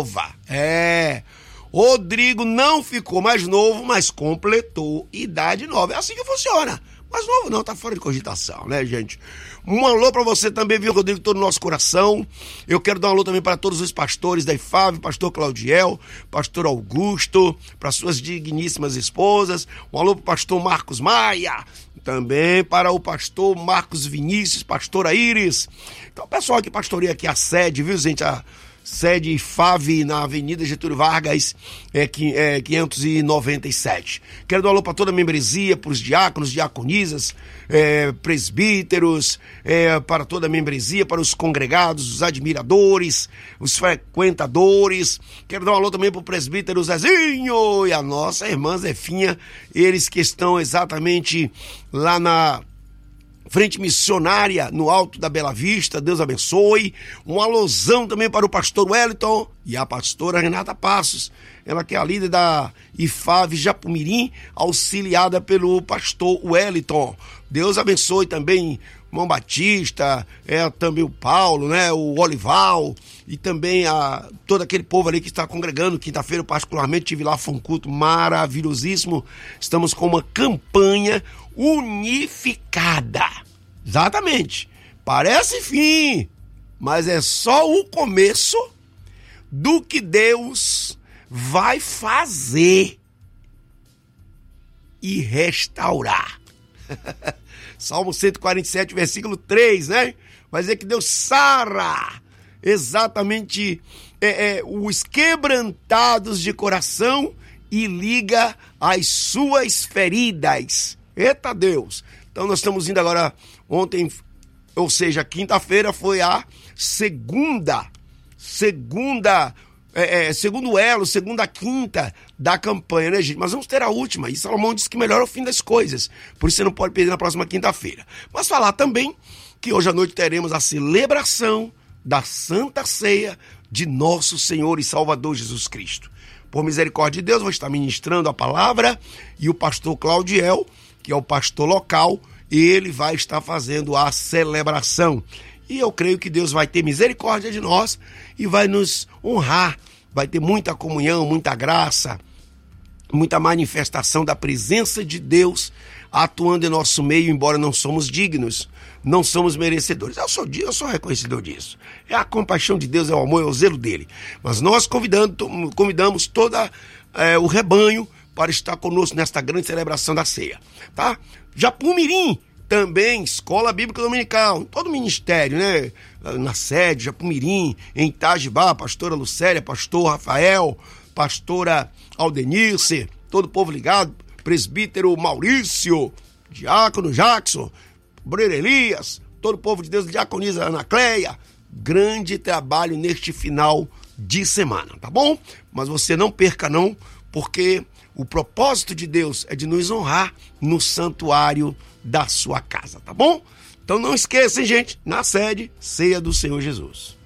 nova. Rodrigo não ficou mais novo, mas completou idade nova. É assim que funciona. Mas novo não, tá fora de cogitação, né, gente? Um alô pra você também, viu, Rodrigo, todo o nosso coração. Eu quero dar um alô também para todos os pastores da IFAV, pastor Claudiel, pastor Augusto, para suas digníssimas esposas. Um alô pro pastor Marcos Maia, também para o pastor Marcos Vinícius, pastora Iris. Então, o pessoal que pastoreia aqui a sede, viu, gente? A sede IFAV na Avenida Getúlio Vargas, 597. Quero dar um alô para toda a membresia, para os diáconos, diaconisas, presbíteros, para toda a membresia, para os congregados, os admiradores, os frequentadores. Quero dar um alô também para o presbítero Zezinho e a nossa irmã Zefinha, eles que estão exatamente lá na frente missionária no Alto da Bela Vista. Deus abençoe. Um alôzão também para o pastor Wellington e a pastora Renata Passos, ela que é a líder da IFAV Japumirim, auxiliada pelo pastor Wellington. Deus abençoe também o irmão Batista, também o Paulo, né, o Olival e também todo aquele povo ali que está congregando. Quinta-feira eu particularmente tive lá, foi um culto maravilhosíssimo. Estamos com uma campanha unificada. Exatamente. Parece fim, mas é só o começo do que Deus vai fazer e restaurar. Salmo 147, versículo 3, né? Vai dizer que Deus sara exatamente os quebrantados de coração e liga as suas feridas. Eita Deus! Então nós estamos indo agora, ontem, ou seja, quinta-feira foi a segundo elo, segunda quinta da campanha, né, gente? Mas vamos ter a última, e Salomão disse que melhor é o fim das coisas, por isso você não pode perder na próxima quinta-feira. Mas falar também que hoje à noite teremos a celebração da Santa Ceia de nosso Senhor e Salvador Jesus Cristo. Por misericórdia de Deus, vou estar ministrando a palavra e o pastor Claudiel, que é o pastor local, ele vai estar fazendo a celebração. E eu creio que Deus vai ter misericórdia de nós e vai nos honrar. Vai ter muita comunhão, muita graça, muita manifestação da presença de Deus atuando em nosso meio, embora não somos dignos, não somos merecedores. Eu sou reconhecedor disso. É a compaixão de Deus, é o amor, é o zelo dele. Mas nós convidamos todo o rebanho para estar conosco nesta grande celebração da ceia, tá? Japumirim, também, Escola Bíblica Dominical, todo o ministério, né? Na sede, Japumirim, em Itajibá, pastora Lucélia, pastor Rafael, pastora Aldenirce, todo o povo ligado, presbítero Maurício, diácono Jackson, Breiro Elias, todo o povo de Deus, diaconisa Ana Cleia. Grande trabalho neste final de semana, tá bom? Mas você não perca não, porque o propósito de Deus é de nos honrar no santuário da sua casa, tá bom? Então não esqueçam, gente, na sede, Ceia do Senhor Jesus.